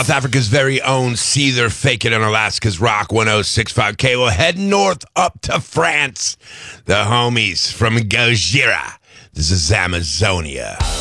South Africa's very own Seether Fake It on Alaska's Rock 1065K. We'll head north up to France. The homies from Gojira. This is Amazonia.